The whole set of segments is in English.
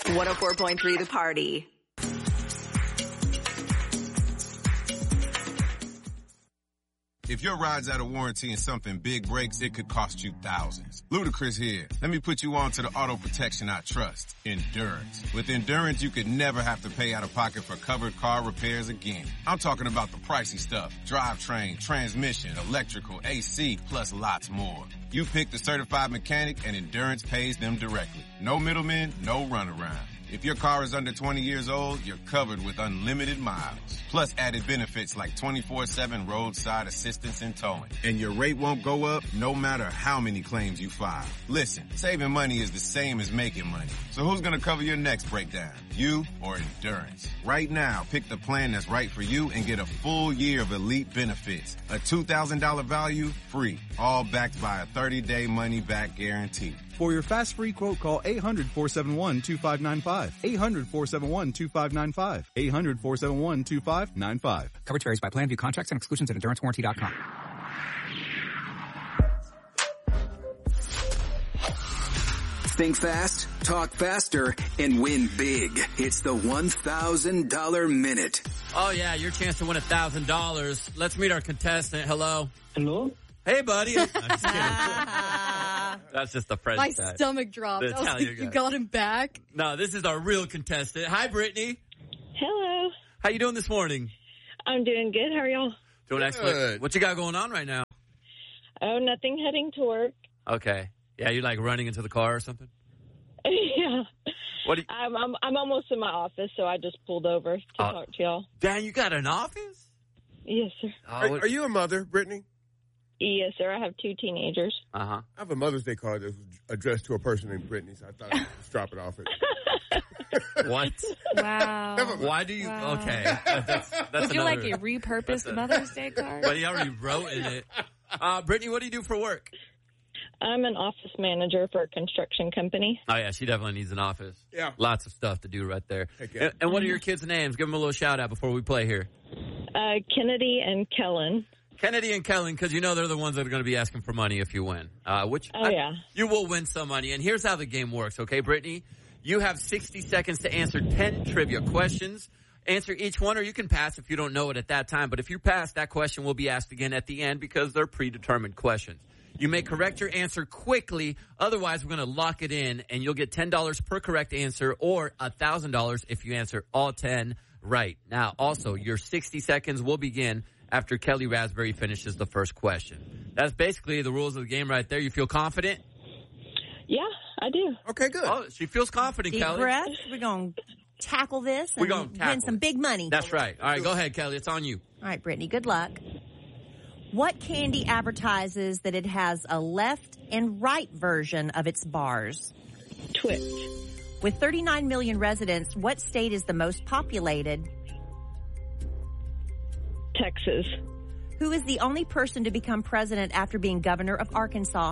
104.3 The Party. If your ride's out of warranty and something big breaks, it could cost you thousands. Ludacris here. Let me put you on to the auto protection I trust, Endurance. With Endurance, you could never have to pay out of pocket for covered car repairs again. I'm talking about the pricey stuff. Drivetrain, transmission, electrical, AC, plus lots more. You pick the certified mechanic and Endurance pays them directly. No middlemen, no runaround. If your car is under 20 years old, you're covered with unlimited miles. Plus added benefits like 24/7 roadside assistance and towing. And your rate won't go up no matter how many claims you file. Listen, saving money is the same as making money. So who's gonna cover your next breakdown? You or Endurance? Right now, pick the plan that's right for you and get a full year of elite benefits. A $2,000 value, free. All backed by a 30-day money-back guarantee. For your fast free quote, call 800-471-2595. 800-471-2595. 800-471-2595. Coverage varies by plan. View contracts and exclusions at EnduranceWarranty.com. Think fast, talk faster, and win big. It's the $1,000 Minute. Oh, yeah, your chance to win $1,000. Let's meet our contestant. Hello. Hello? Hey, buddy. I'm just kidding. That's just the French My guy. stomach dropped. I was like, you got him back? No, this is our real contestant. Hi, Brittany. Hello. How you doing this morning? I'm doing good. How are y'all? Doing excellent. What you got going on right now? Oh, nothing. Heading to work. Okay. Yeah, you like running into the car or something? Yeah. What? Do you... I'm almost in my office, so I just pulled over to talk to y'all. Dan, you got an office? Yes, sir. Are you a mother, Brittany? Yes, sir. I have 2 teenagers. Uh-huh. I have a Mother's Day card that was addressed to a person named Brittany, so I thought I'd just drop it off. What? Wow. Why do you... Wow. Okay. That's Would you another... like a repurposed Mother's Day card? But he already wrote in it. Brittany, what do you do for work? I'm an office manager for a construction company. Oh, yeah, she definitely needs an office. Yeah. Lots of stuff to do right there. Yeah. And what are your kids' names? Give them a little shout-out before we play here. Kennedy and Kellen. Kennedy and Kellen, because you know they're the ones that are going to be asking for money if you win. Yeah. You will win some money. And here's how the game works, okay, Brittany? You have 60 seconds to answer 10 trivia questions. Answer each one, or you can pass if you don't know it at that time. But if you pass, that question will be asked again at the end because they're predetermined questions. You may correct your answer quickly. Otherwise, we're going to lock it in, and you'll get $10 per correct answer or $1,000 if you answer all 10 right. Now, also, your 60 seconds will begin after Kelly Raspberry finishes the first question. That's basically the rules of the game right there. You feel confident? Yeah, I do. Okay, good. Oh, she feels confident, Deep Kelly. breath. We're going to tackle this and win some big money. That's right. All right, go ahead, Kelly. It's on you. All right, Brittany, good luck. What candy advertises that it has a left and right version of its bars? Twix. With 39 million residents, what state is the most populated? Texas. Who is the only person to become president after being governor of Arkansas?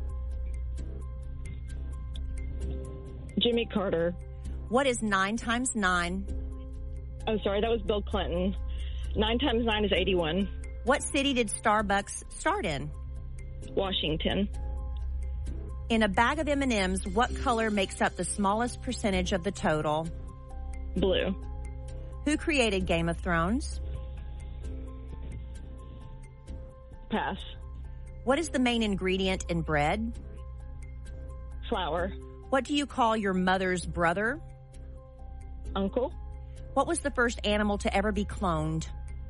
Jimmy Carter. What is 9 times 9? Oh, sorry, that was Bill Clinton. 9 times 9 is 81. What city did Starbucks start in? Washington. In a bag of M&Ms, what color makes up the smallest percentage of the total? Blue. Who created Game of Thrones? Pass. What is the main ingredient in bread? Flour. What do you call your mother's brother? Uncle. What was the first animal to ever be cloned?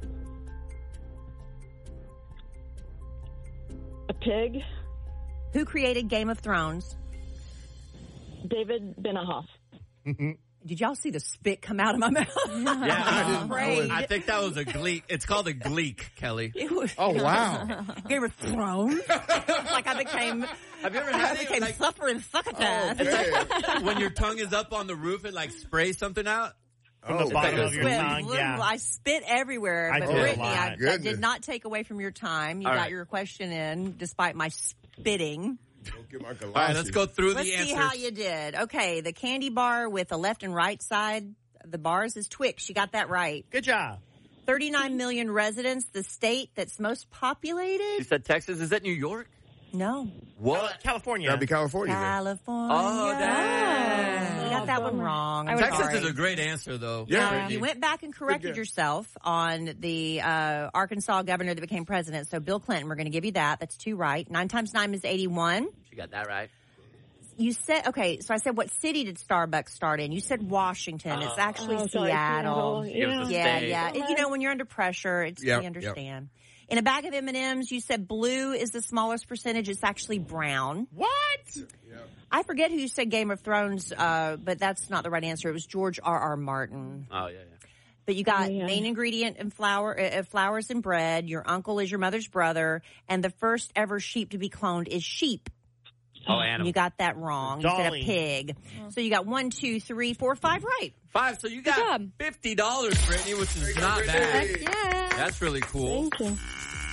A pig. Who created Game of Thrones? David Benahoff. Did y'all see the spit come out of my mouth? Yeah, I think that was a gleek. It's called a gleek, Kelly. Oh, wow. Game of Thrones? Like I became... Have you ever had it? Like, suffering succotash. When your tongue is up on the roof and like sprays something out? From the bottom of your tongue, yeah. I spit everywhere. I But did a Brittany, lot. that did not take away from your time. You All got right. your question in despite my spitting. Don't get my All right, let's go through Let's the see answers. how you did. Okay, the candy bar with the left and right side of the bars is Twix. You got that right. Good job. 39 million residents, the state that's most populated? You said Texas. Is that New York? No. What? California. That'd be California. California. Oh, dang. You got that one one wrong. I'm Texas sorry. is a great answer, though. Yeah. You went back and corrected yourself on the Arkansas governor that became president. So Bill Clinton, we're going to give you that. That's 2 right. 9 times 9 is 81. She got that right. You said, okay, so I said, what city did Starbucks start in? You said Washington. It's actually Seattle. Yeah. You know, when you're under pressure, we understand. In a bag of M&Ms, you said blue is the smallest percentage. It's actually brown. What? I forget who you said Game of Thrones, but that's not the right answer. It was George R.R. Martin. Oh, yeah. But you got main ingredient in flowers and bread. Your uncle is your mother's brother. And the first ever sheep to be cloned is sheep. Oh, animal. You got that wrong. You said a pig. So you got 1, 2, 3, 4, 5 right. 5. So you got $50, Brittany, which is not bad. Yeah. That's really cool. Thank you.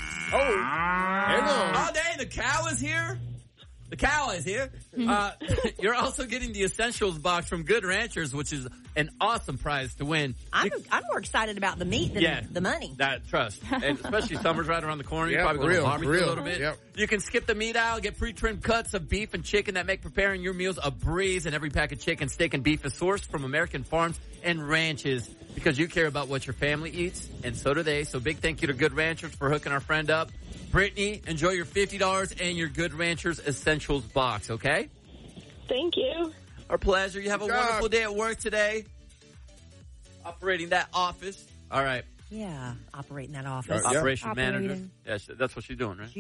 Oh, dang, the cow is here. The cow is here. You're also getting the Essentials box from Good Ranchers, which is an awesome prize to win. I'm more excited about the meat than the money. Trust. And especially summer's right around the corner. You're Yeah, probably going to barbecue a little bit. Yep. You can skip the meat aisle, get pre-trimmed cuts of beef and chicken that make preparing your meals a breeze. And every pack of chicken, steak, and beef is sourced from American farms and ranches because you care about what your family eats, and so do they. So big thank you to Good Ranchers for hooking our friend up. Brittany, enjoy your $50 and your Good Ranchers Essentials box, okay? Thank you. Our pleasure. You have a wonderful day at work today. Operating that office. All right. Yeah, operating that office. Operation manager. Yeah, that's what she's doing, right?